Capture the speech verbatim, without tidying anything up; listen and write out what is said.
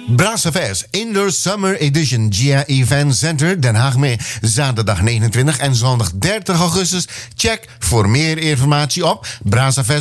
Brassafest Indoor Summer Edition G A Event Center Den Haag mee. Zaterdag negenentwintig en zondag dertig augustus. Check voor meer informatie op brassafest.